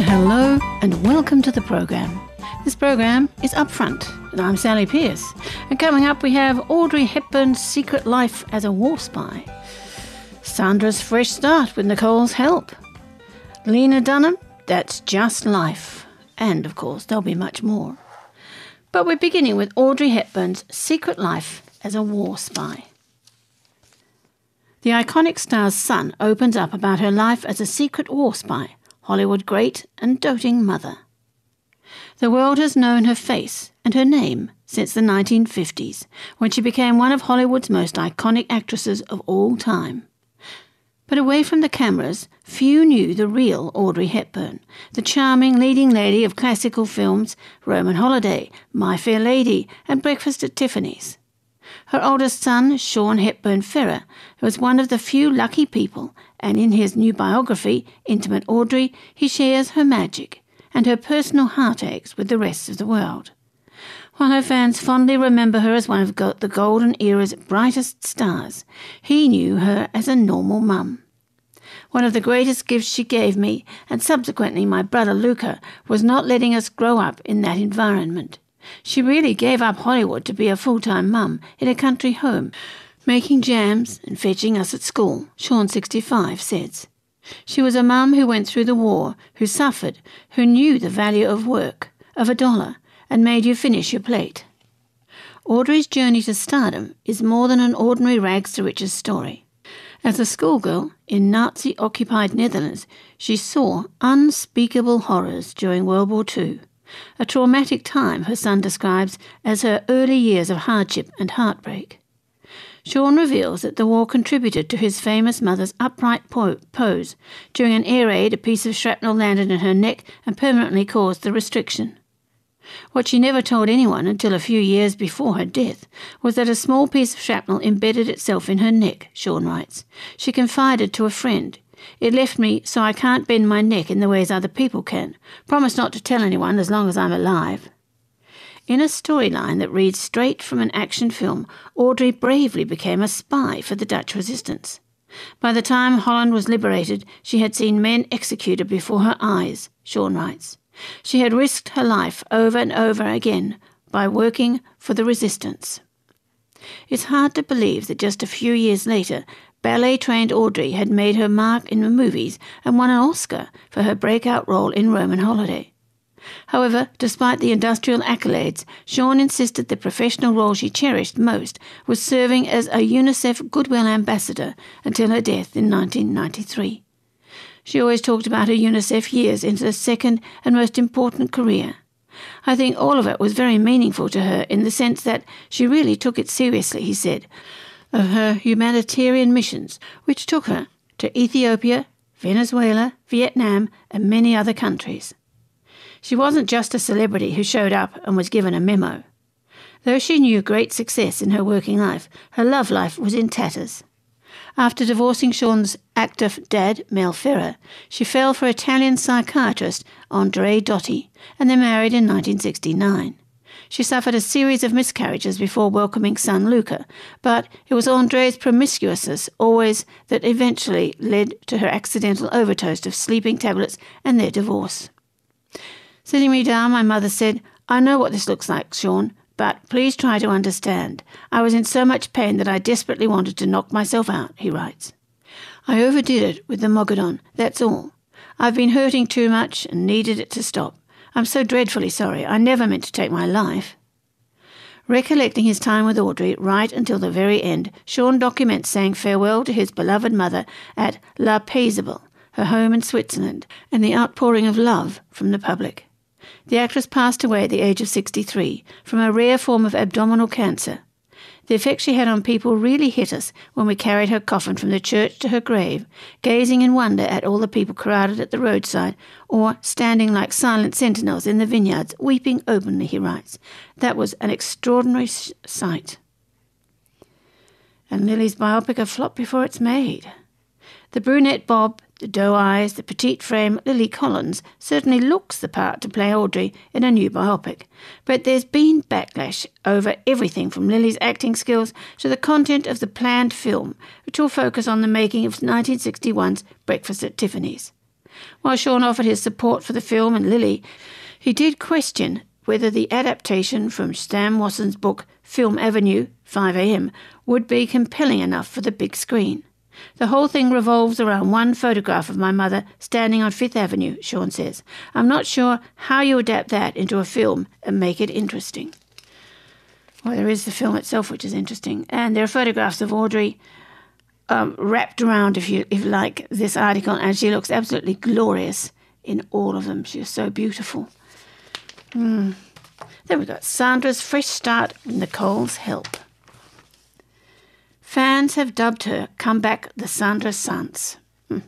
Hello and welcome to the program. This program is Upfront and I'm Sally Pierce. And coming up we have Audrey Hepburn's secret life as a war spy, Sandra's fresh start with Nicole's help, Lena Dunham, That's Just Life, and of course there'll be much more. But we're beginning with Audrey Hepburn's secret life as a war spy. The iconic star's son opens up about her life as a secret war spy, Hollywood great and doting mother. The world has known her face and her name since the 1950s, when she became one of Hollywood's most iconic actresses of all time. But away from the cameras, few knew the real Audrey Hepburn, the charming leading lady of classical films Roman Holiday, My Fair Lady, and Breakfast at Tiffany's. Her oldest son, Sean Hepburn Ferrer, was one of the few lucky people, and in his new biography, Intimate Audrey, he shares her magic and her personal heartaches with the rest of the world. While her fans fondly remember her as one of the golden era's brightest stars, he knew her as a normal mum. One of the greatest gifts she gave me, and subsequently my brother Luca, was not letting us grow up in that environment. She really gave up Hollywood to be a full-time mum in a country home, making jams and fetching us at school, Sean 65 says. She was a mum who went through the war, who suffered, who knew the value of work, of $1, and made you finish your plate. Audrey's journey to stardom is more than an ordinary rags-to-riches story. As a schoolgirl in Nazi-occupied Netherlands, she saw unspeakable horrors during World War II, a traumatic time her son describes as her early years of hardship and heartbreak. Sean reveals that the war contributed to his famous mother's upright pose. During an air raid, a piece of shrapnel landed in her neck and permanently caused the restriction. What she never told anyone until a few years before her death was that a small piece of shrapnel embedded itself in her neck, Sean writes. She confided to a friend, "It left me so I can't bend my neck in the ways other people can. Promise not to tell anyone as long as I'm alive." In a storyline that reads straight from an action film, Audrey bravely became a spy for the Dutch resistance. By the time Holland was liberated, she had seen men executed before her eyes, Sean writes. She had risked her life over and over again by working for the resistance. It's hard to believe that just a few years later, ballet-trained Audrey had made her mark in the movies and won an Oscar for her breakout role in Roman Holiday. However, despite the industrial accolades, Sean insisted the professional role she cherished most was serving as a UNICEF Goodwill Ambassador until her death in 1993. She always talked about her UNICEF years into the second and most important career. I think all of it was very meaningful to her in the sense that she really took it seriously, he said, of her humanitarian missions, which took her to Ethiopia, Venezuela, Vietnam, and many other countries. She wasn't just a celebrity who showed up and was given a memo. Though she knew great success in her working life, her love life was in tatters. After divorcing Sean's actor dad, Mel Ferrer, she fell for Italian psychiatrist Andrea Dotti, and they married in 1969. She suffered a series of miscarriages before welcoming son Luca, but it was Andrea's promiscuousness always that eventually led to her accidental overdose of sleeping tablets and their divorce. Sitting me down, my mother said, "I know what this looks like, Sean, but please try to understand. I was in so much pain that I desperately wanted to knock myself out," he writes. "I overdid it with the Mogadon, that's all. I've been hurting too much and needed it to stop. I'm so dreadfully sorry. I never meant to take my life." Recollecting his time with Audrey right until the very end, Sean documents saying farewell to his beloved mother at La Paisible, her home in Switzerland, and the outpouring of love from the public. The actress passed away at the age of 63 from a rare form of abdominal cancer. The effect she had on people really hit us when we carried her coffin from the church to her grave, gazing in wonder at all the people crowded at the roadside or standing like silent sentinels in the vineyards, weeping openly, he writes. That was an extraordinary sight. And Lily's biopic a flop before it's made. The brunette bob, the doe eyes, the petite frame Lily Collins certainly looks the part to play Audrey in a new biopic. But there's been backlash over everything from Lily's acting skills to the content of the planned film, which will focus on the making of 1961's Breakfast at Tiffany's. While Sean offered his support for the film and Lily, he did question whether the adaptation from Stan Watson's book Film Avenue, 5 a.m., would be compelling enough for the big screen. The whole thing revolves around one photograph of my mother standing on Fifth Avenue, Sean says. I'm not sure how you adapt that into a film and make it interesting. Well, there is the film itself, which is interesting. And there are photographs of Audrey wrapped around, if you like, this article, and she looks absolutely glorious in all of them. She is so beautiful. Then we've got Sandra's fresh start with Nicole's help. Fans have dubbed her comeback the Sandra Sance.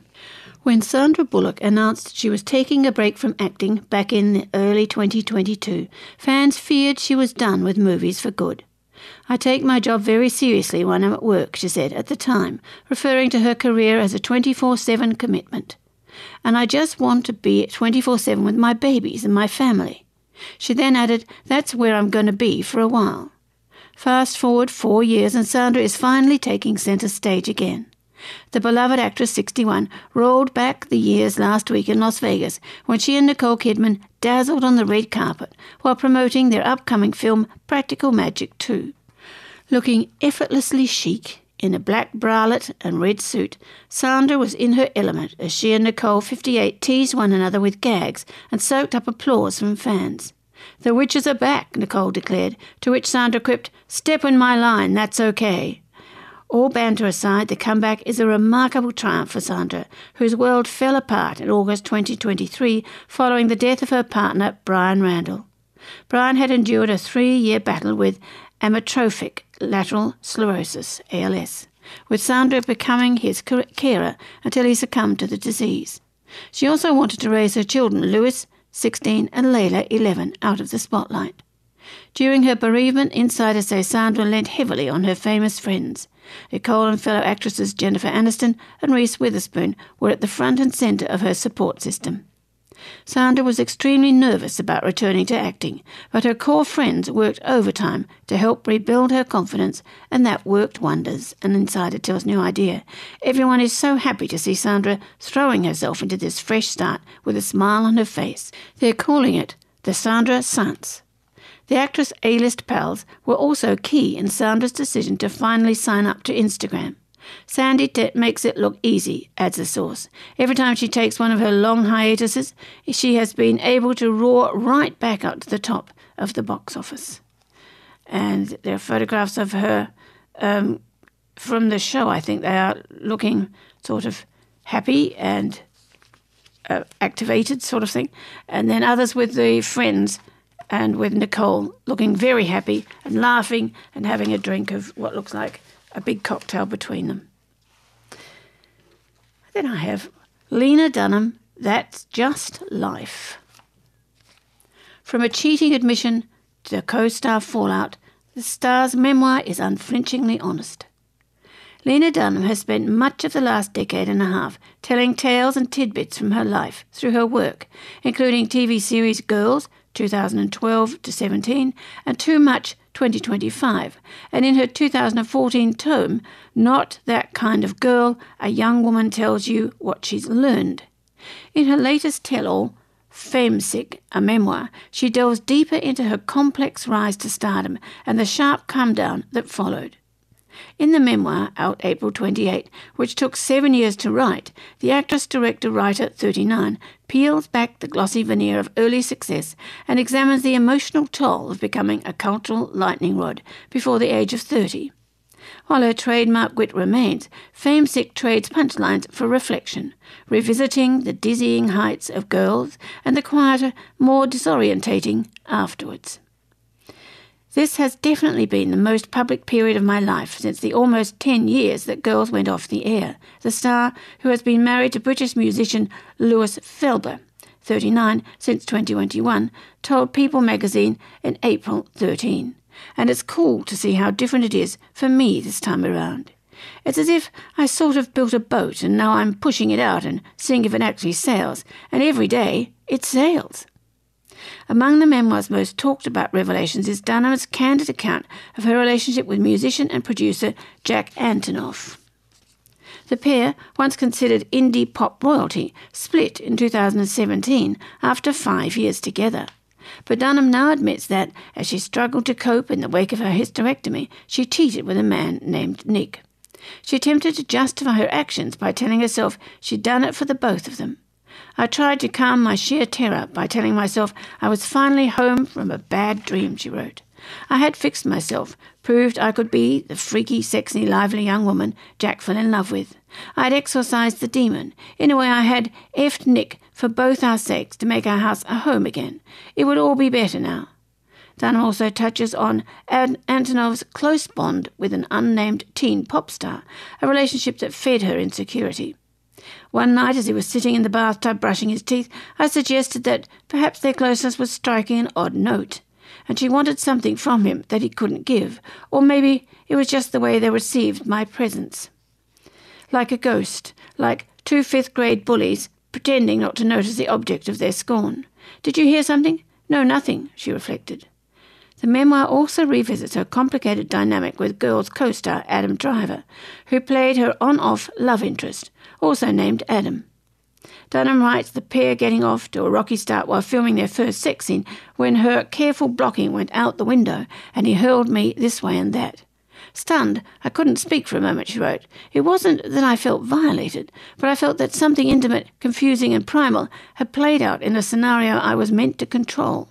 When Sandra Bullock announced she was taking a break from acting back in the early 2022, fans feared she was done with movies for good. I take my job very seriously when I'm at work, she said at the time, referring to her career as a 24/7 commitment. And I just want to be 24/7 with my babies and my family. She then added, that's where I'm going to be for a while. Fast forward 4 years and Sandra is finally taking centre stage again. The beloved actress, 61, rolled back the years last week in Las Vegas when she and Nicole Kidman dazzled on the red carpet while promoting their upcoming film Practical Magic 2. Looking effortlessly chic in a black bralette and red suit, Sandra was in her element as she and Nicole, 58, teased one another with gags and soaked up applause from fans. The witches are back, Nicole declared, to which Sandra quipped, step in my line, that's okay. All banter aside, the comeback is a remarkable triumph for Sandra, whose world fell apart in August 2023 following the death of her partner, Brian Randall. Brian had endured a 3-year battle with amyotrophic lateral sclerosis, ALS, with Sandra becoming his carer until he succumbed to the disease. She also wanted to raise her children, Lewis, 16, and Layla, 11, out of the spotlight. During her bereavement, insiders say Sandra lent heavily on her famous friends. Nicole and fellow actresses Jennifer Aniston and Reese Witherspoon were at the front and centre of her support system. Sandra was extremely nervous about returning to acting, but her core friends worked overtime to help rebuild her confidence, and that worked wonders, an insider tells New Idea. Everyone is so happy to see Sandra throwing herself into this fresh start with a smile on her face. They're calling it the Sandra Sance. The actress' A-list pals were also key in Sandra's decision to finally sign up to Instagram. Sandy makes it look easy, adds the source. Every time she takes one of her long hiatuses, she has been able to roar right back up to the top of the box office. And there are photographs of her from the show. I think they are looking sort of happy and activated sort of thing. And then others with the friends and with Nicole looking very happy and laughing and having a drink of what looks like a big cocktail between them. Then I have Lena Dunham, That's Just Life. From a cheating admission to co-star fallout, the star's memoir is unflinchingly honest. Lena Dunham has spent much of the last decade and a half telling tales and tidbits from her life through her work, including TV series Girls, 2012 to 17, and Too Much, 2025, and in her 2014 tome, Not That Kind of Girl, a young woman tells you what she's learned. In her latest tell-all, Famesick, a memoir, she delves deeper into her complex rise to stardom and the sharp come-down that followed. In the memoir, out April 28, which took 7 years to write, the actress-director-writer, 39, peels back the glossy veneer of early success and examines the emotional toll of becoming a cultural lightning rod before the age of 30. While her trademark wit remains, Famesick trades punchlines for reflection, revisiting the dizzying heights of Girls and the quieter, more disorientating afterwards. This has definitely been the most public period of my life since the almost 10 years that Girls went off the air, the star, who has been married to British musician Lewis Felber, 39, since 2021, told People magazine in April 13. And it's cool to see how different it is for me this time around. It's as if I sort of built a boat and now I'm pushing it out and seeing if it actually sails, and every day it sails. Among the memoir's most talked about revelations is Dunham's candid account of her relationship with musician and producer Jack Antonoff. The pair, once considered indie pop royalty, split in 2017 after 5 years together. But Dunham now admits that, as she struggled to cope in the wake of her hysterectomy, she cheated with a man named Nick. She attempted to justify her actions by telling herself she'd done it for the both of them. I tried to calm my sheer terror by telling myself I was finally home from a bad dream, she wrote. I had fixed myself, proved I could be the freaky, sexy, lively young woman Jack fell in love with. I had exorcised the demon. In a way, I had effed Nick for both our sakes to make our house a home again. It would all be better now. Dunham also touches on Antonov's close bond with an unnamed teen pop star, a relationship that fed her insecurity. One night, as he was sitting in the bathtub brushing his teeth, I suggested that perhaps their closeness was striking an odd note, and she wanted something from him that he couldn't give, or maybe it was just the way they received my presence. Like a ghost, like two fifth-grade bullies pretending not to notice the object of their scorn. Did you hear something? No, nothing, she reflected. The memoir also revisits her complicated dynamic with Girls co-star Adam Driver, who played her on-off love interest, also named Adam. Dunham writes the pair getting off to a rocky start while filming their first sex scene when her careful blocking went out the window and he hurled me this way and that. Stunned, I couldn't speak for a moment, she wrote. It wasn't that I felt violated, but I felt that something intimate, confusing and primal had played out in a scenario I was meant to control.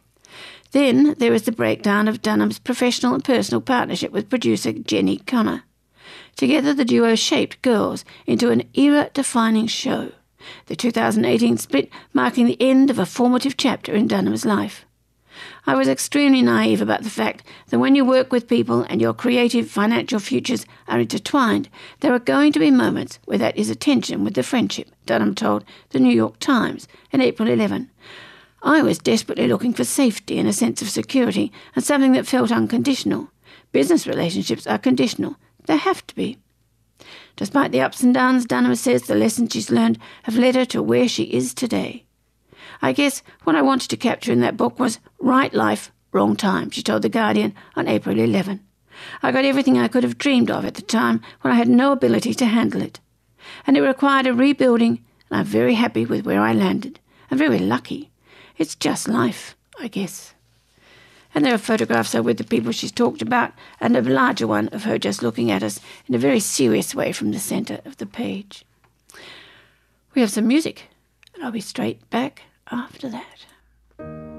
Then there is the breakdown of Dunham's professional and personal partnership with producer Jenny Connor. Together the duo shaped Girls into an era-defining show, the 2018 split marking the end of a formative chapter in Dunham's life. I was extremely naive about the fact that when you work with people and your creative financial futures are intertwined, there are going to be moments where that is a tension with the friendship, Dunham told the New York Times in April 11. I was desperately looking for safety and a sense of security and something that felt unconditional. Business relationships are conditional. They have to be. Despite the ups and downs, Dunham says the lessons she's learned have led her to where she is today. I guess what I wanted to capture in that book was right life, wrong time, she told The Guardian on April 11. I got everything I could have dreamed of at the time when I had no ability to handle it. And it required a rebuilding, and I'm very happy with where I landed. I'm very lucky. It's just life, I guess. And there are photographs of her with the people she's talked about, and a larger one of her just looking at us in a very serious way from the centre of the page. We have some music, and I'll be straight back after that.